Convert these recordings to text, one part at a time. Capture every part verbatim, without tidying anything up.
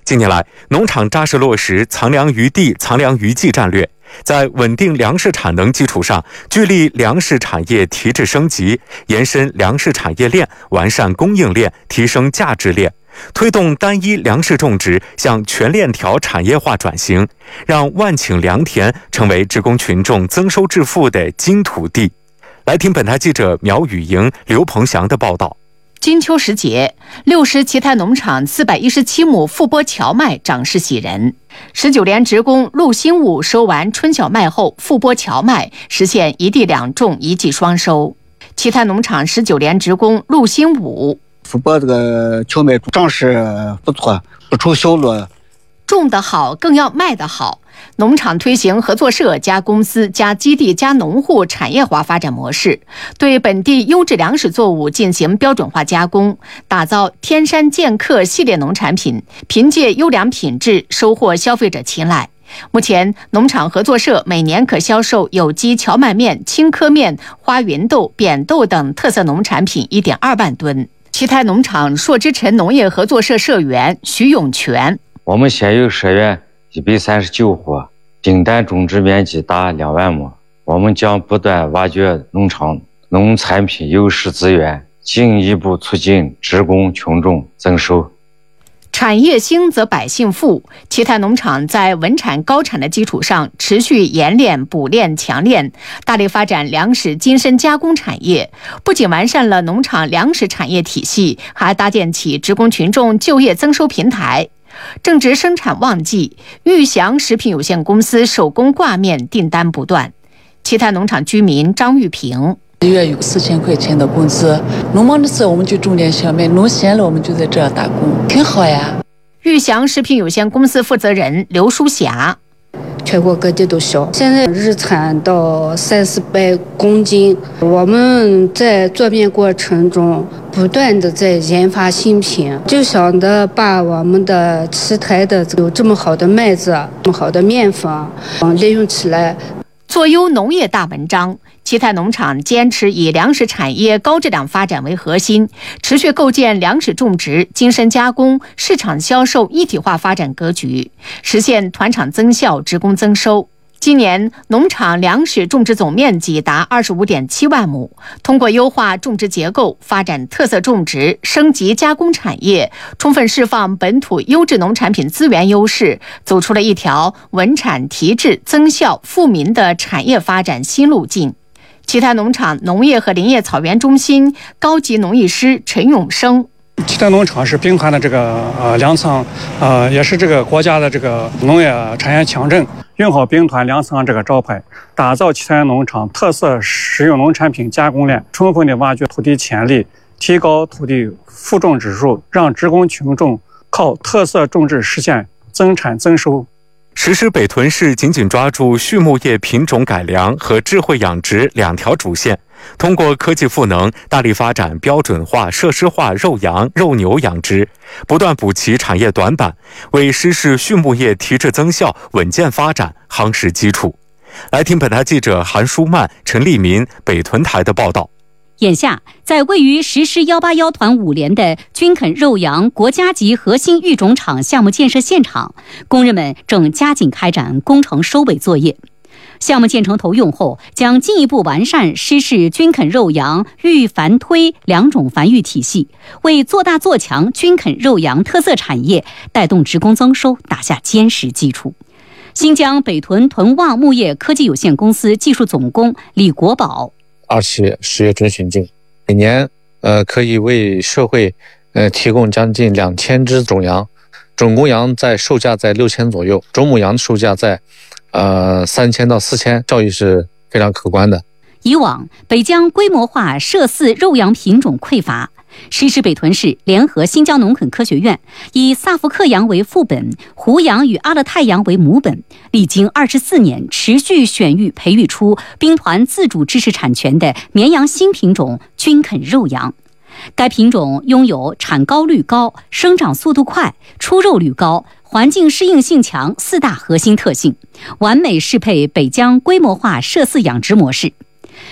近年来，农场扎实落实藏粮于地、藏粮于技战略，在稳定粮食产能基础上，聚力粮食产业提质升级，延伸粮食产业链，完善供应链，提升价值链，推动单一粮食种植向全链条产业化转型，让万顷良田成为职工群众增收致富的金土地。来听本台记者苗雨莹、刘鹏翔的报道。 金秋时节，六十奇泰农场四百一十七亩复播荞麦长势喜人。十九连职工陆新武收完春小麦后复播荞麦，实现一地两种一季双收。奇泰农场十九连职工陆新武复播这个荞麦长势不错，不愁销路。 种得好，更要卖得好。农场推行合作社加公司加基地加农户产业化发展模式，对本地优质粮食作物进行标准化加工，打造天山剑客系列农产品，凭借优良品质收获消费者青睐。目前，农场合作社每年可销售有机荞麦面、青稞面、花芸豆、扁豆等特色农产品 一点二万吨。奇泰农场硕之城农业合作社社员徐永全： 我们现有社员一百三十九户，订单种植面积达两万亩。我们将不断挖掘农场农产品优势资源，进一步促进职工群众增收。 产业兴则百姓富。奇泰农场在稳产高产的基础上，持续研炼、补炼、强炼，大力发展粮食精深加工产业。不仅完善了农场粮食产业体系，还搭建起职工群众就业增收平台。正值生产旺季，玉祥食品有限公司手工挂面订单不断。奇泰农场居民张玉平： 一月有四千块钱的工资，农忙的时候我们就种点小麦，农闲了我们就在这儿打工，挺好呀。 玉祥食品有限公司负责人刘淑霞： 全国各地都销，现在日产到三四百公斤。我们在做面过程中不断的在研发新品，就想着把我们的奇泰的有这么好的麦子、这么好的面粉，嗯，利用起来。 做优农业大文章，奇泰农场坚持以粮食产业高质量发展为核心，持续构建粮食种植、精深加工、市场销售一体化发展格局，实现团场增效、职工增收。今年农场粮食种植总面积达 二十五点七万亩，通过优化种植结构，发展特色种植，升级加工产业，充分释放本土优质农产品资源优势，走出了一条稳产提质、增效富民的产业发展新路径。奇泰农场农业和林业草原中心高级农艺师陈永生： 奇泰农场是兵团的这个呃粮仓，呃也是这个国家的这个农业产业强镇，用好兵团粮仓这个招牌，打造奇泰农场特色食用农产品加工链，充分的挖掘土地潜力，提高土地复种指数，让职工群众靠特色种植实现增产增收。 实施北屯市紧紧抓住畜牧业品种改良和智慧养殖两条主线，通过科技赋能，大力发展标准化、设施化肉羊、肉牛养殖，不断补齐产业短板，为实施畜牧业提质增效、稳健发展夯实基础。来听本台记者韩舒曼、陈立民北屯台的报道。 眼下，在位于实施一八一团五连的军垦肉羊国家级核心育种场项目建设现场，工人们正加紧开展工程收尾作业。项目建成投用后，将进一步完善施氏军垦肉羊育繁推两种繁育体系，为做大做强军垦肉羊特色产业、带动职工增收打下坚实基础。新疆北屯屯旺牧业科技有限公司技术总工李国宝： 二期十月准询净，每年呃可以为社会呃提供将近两千只种羊，种公羊在售价在六千左右，种母羊售价在呃三千到四千，效益是非常可观的。 以往北疆规模化涉饲肉羊品种匮乏，实施北屯市联合新疆农垦科学院，以萨福克羊为副本，胡羊与阿勒泰羊为母本，历经二十四年，持续选育培育出兵团自主知识产权的绵阳新品种军垦肉羊。该品种拥有产高率高、生长速度快、出肉率高、环境适应性强四大核心特性，完美适配北疆规模化涉饲养殖模式。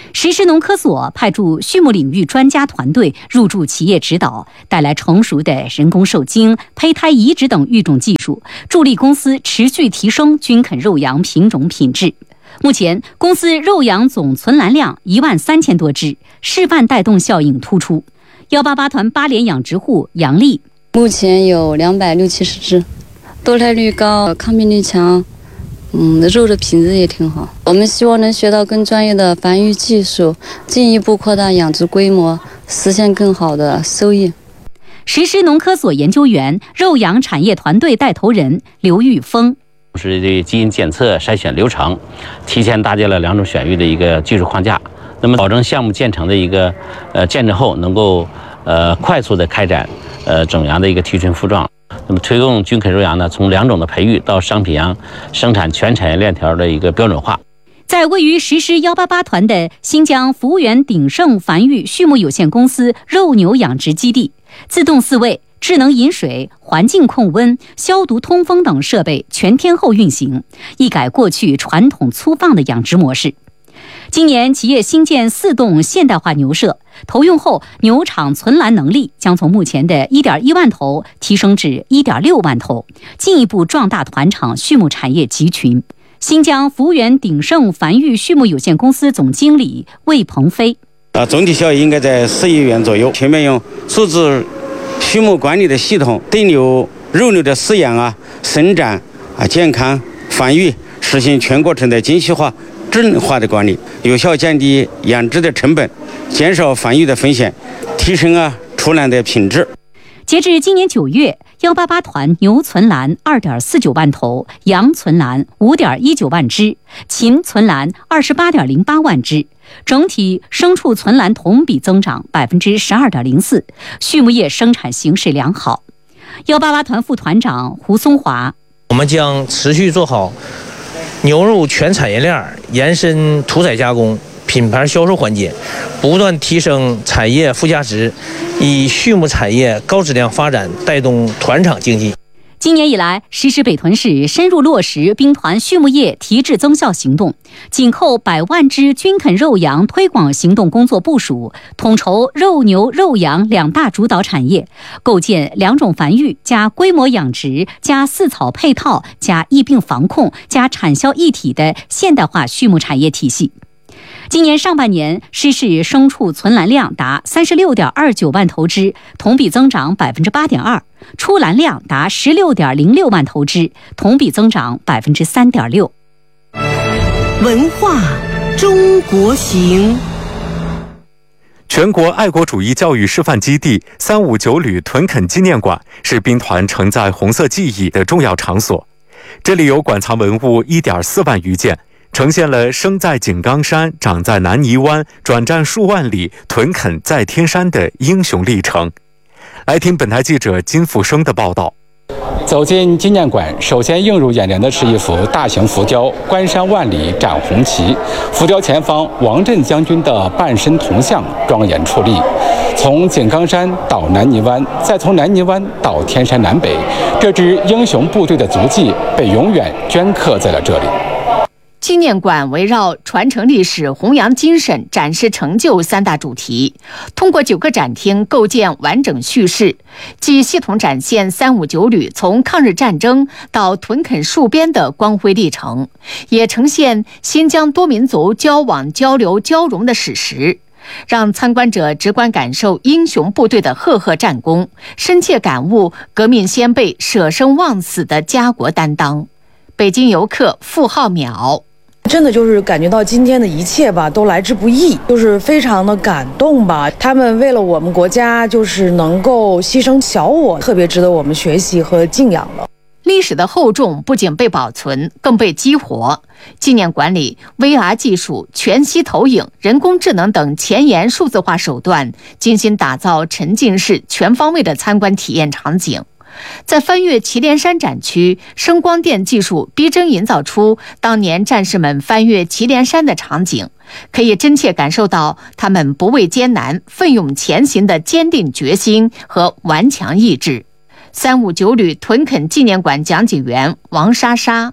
实施农科所派驻畜牧领域专家团队入驻企业指导，带来成熟的人工受精、胚胎移植等育种技术，助力公司持续提升均肯肉羊品种品质。目前，公司肉羊总存栏量一万三千多只，示范带动效应突出。幺八八团八连养殖户杨丽， 目前有两百六七十只，多胎率高，抗病率强，嗯，肉的品质也挺好。我们希望能学到更专业的繁育技术，进一步扩大养殖规模，实现更好的收益。 实施农科所研究员、肉羊产业团队带头人刘玉峰。 是对基因检测筛选流程提前搭建了两种选育的一个技术框架，那么保证项目建成的一个呃建成后能够呃快速的开展呃种羊的一个提纯复壮，那么推动均肯肉羊呢从两种的培育到商品羊生产全产业链条的一个标准化。 在位于实施幺八八团的新疆福源鼎盛繁育畜牧有限公司肉牛养殖基地，自动饲喂、智能饮水、环境控温、消毒通风等设备全天候运行，一改过去传统粗放的养殖模式。今年企业新建四栋现代化牛舍，投用后牛场存栏能力将从目前的 一点一万头提升至 一点六万头，进一步壮大团场畜牧产业集群。新疆福源鼎盛繁育畜牧有限公司总经理魏鹏飞， 啊，总体效益应该在四亿元左右。全面用数字畜牧管理的系统对牛、肉牛的饲养啊、生长啊、健康、繁育，实行全过程的精细化、智能化的管理，有效降低养殖的成本，减少繁育的风险，提升啊出栏的品质。 截至今年九月，幺八八团牛存栏 二点四九万头，羊存栏 五点一九万只，禽存栏 二十八点零八万只，整体牲畜存栏同比增长 百分之十二点零四， 畜牧业生产形势良好。幺八八团副团长胡松华， 我们将持续做好牛肉全产业链延伸屠宰加工、品牌销售环节，不断提升产业附加值，以畜牧产业高质量发展带动团场经济。 今年以来，实施北屯市深入落实兵团畜牧业提质增效行动、紧扣百万只均肯肉羊推广行动工作部署，统筹肉牛肉羊两大主导产业，构建两种繁育加规模养殖加饲草配套加疫病防控加产销一体的现代化畜牧产业体系。今年上半年，实施牲畜存栏量达 三十六点二九万头只，同比增长 百分之八点二， 出栏量达 十六点零六万头只，同比增长 百分之三点六。 文化中国行。 全国爱国主义教育示范基地三五九旅屯垦纪念馆是兵团承载红色记忆的重要场所，这里有馆藏文物 一点四万余件，呈现了生在井冈山、长在南泥湾、转战数万里、屯垦在天山的英雄历程。来听本台记者金富生的报道。 走进纪念馆，首先映入眼帘的是一幅大型浮雕“关山万里展红旗”。浮雕前方，王震将军的半身铜像庄严矗立。从井冈山到南泥湾，再从南泥湾到天山南北，这支英雄部队的足迹被永远镌刻在了这里。 纪念馆围绕传承历史、弘扬精神、展示成就三大主题，通过九个展厅构建完整叙事，既系统展现三五九旅从抗日战争到屯垦戍边的光辉历程，也呈现新疆多民族交往、交流、交融的史实，让参观者直观感受英雄部队的赫赫战功，深切感悟革命先辈舍生忘死的家国担当。北京游客付浩淼， 真的就是感觉到今天的一切吧，都来之不易，就是非常的感动吧。他们为了我们国家，就是能够牺牲小我，特别值得我们学习和敬仰的。 历史的厚重不仅被保存，更被激活。纪念馆里 V R 技术、全息投影、人工智能等前沿数字化手段，精心打造沉浸式、全方位的参观体验场景。在翻越祁连山展区，声光电技术逼真营造出当年战士们翻越祁连山的场景，可以真切感受到他们不畏艰难、奋勇前行的坚定决心和顽强意志。三五九旅屯垦纪念馆讲解员王莎莎，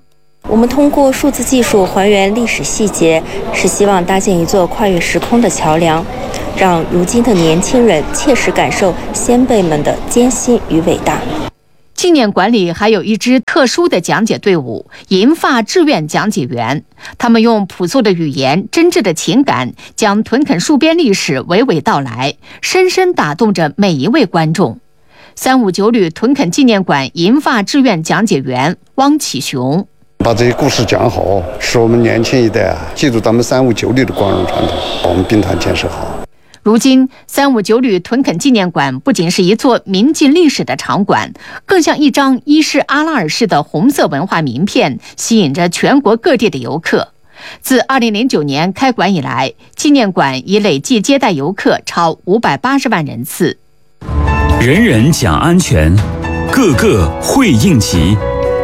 我们通过数字技术还原历史细节，是希望搭建一座跨越时空的桥梁，让如今的年轻人切实感受先辈们的艰辛与伟大。 纪念馆里还有一支特殊的讲解队伍——银发志愿讲解员，他们用朴素的语言、真挚的情感，将屯垦戍边历史娓娓道来，深深打动着每一位观众。三五九旅屯垦纪念馆银发志愿讲解员汪启雄。 把这些故事讲好，使我们年轻一代啊记住咱们三五九旅的光荣传统，把我们兵团建设好。 如今，三五九旅屯垦纪念馆不仅是一座铭记历史的场馆，更像一张伊式阿拉尔式的红色文化名片，吸引着全国各地的游客。自二零零九年开馆以来，纪念馆已累计接待游客超五百八十万人次。 人人讲安全，个个会应急。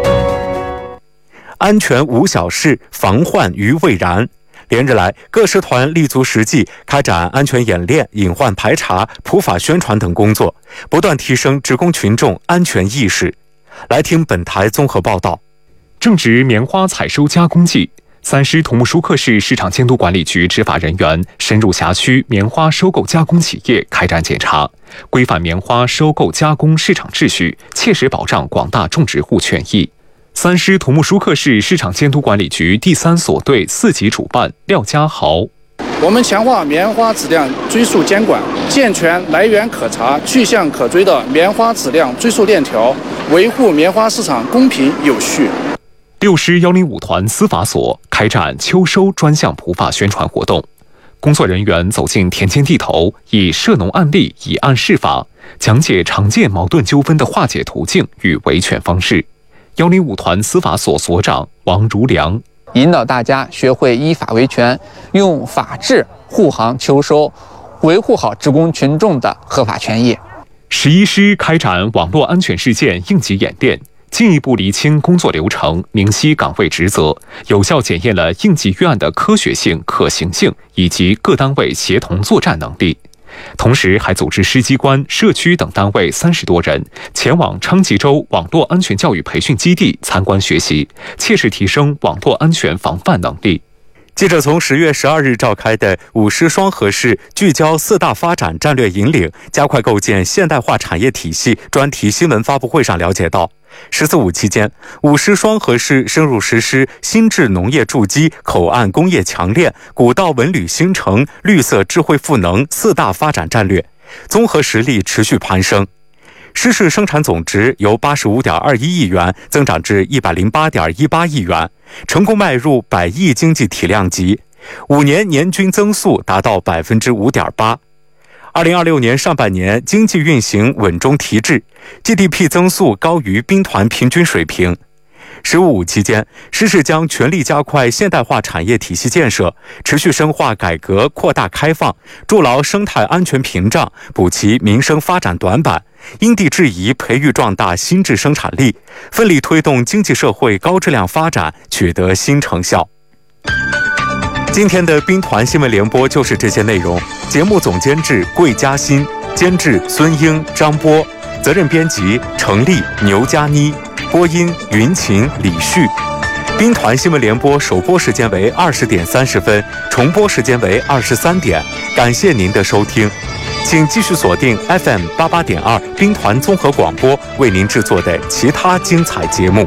安全无小事，防患于未然。连日来，各师团立足实际，开展安全演练、隐患排查、普法宣传等工作，不断提升职工群众安全意识。来听本台综合报道。 正值棉花采收加工季，三师土木舒克市市场监督管理局执法人员深入辖区棉花收购加工企业开展检查，规范棉花收购加工市场秩序，切实保障广大种植户权益。三师土木舒克市市场监督管理局第三所队四级主办廖家豪。 我们强化棉花质量追溯监管，健全来源可查、去向可追的棉花质量追溯链条，维护棉花市场公平有序。 六师幺零五团司法所开展秋收专项普法宣传活动，工作人员走进田间地头，以涉农案例以案释法，讲解常见矛盾纠纷的化解途径与维权方式。幺零五团司法所所长王如良引导大家学会依法维权，用法治护航秋收，维护好职工群众的合法权益。 十一师开展网络安全事件应急演练，进一步厘清工作流程，明晰岗位职责，有效检验了应急预案的科学性、可行性以及各单位协同作战能力。同时还组织师机关、社区等单位三十多人前往昌吉州网络安全教育培训基地参观学习，切实提升网络安全防范能力。 记者从十月十二日召开的五师双核市聚焦四大发展战略引领，加快构建现代化产业体系专题新闻发布会上了解到，十四五期间，五师双核市深入实施新质农业筑基、口岸工业强链、古道文旅新城、绿色智慧赋能四大发展战略，综合实力持续攀升。师市生产总值由八十五点二一亿元增长至一百零八点一八亿元，成功迈入百亿经济体量级，五年年均增速达到百分之五点八。二零二六年上半年经济运行稳中提质 ，G D P 增速高于兵团平均水平。十五五期间，师市将全力加快现代化产业体系建设，持续深化改革扩大开放，筑牢生态安全屏障，补齐民生发展短板，因地制宜培育壮大新质生产力，奋力推动经济社会高质量发展取得新成效。今天的兵团新闻联播就是这些内容，节目总监制桂嘉欣，监制孙英、张波，责任编辑程丽、牛佳妮，播音云琴、李旭。兵团新闻联播首播时间为二十点三十分，重播时间为二十三点。感谢您的收听，请继续锁定 F M 八八点二兵团综合广播为您制作的其他精彩节目。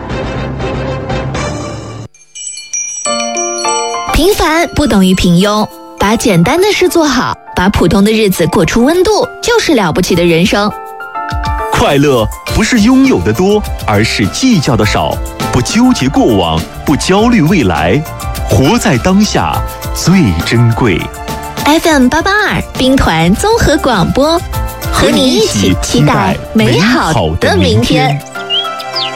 平凡不等于平庸，把简单的事做好，把普通的日子过出温度，就是了不起的人生。 快乐不是拥有的多，而是计较的少，不纠结过往，不焦虑未来，活在当下最珍贵。 F M 八八二兵团综合广播，和你一起期待美好的明天。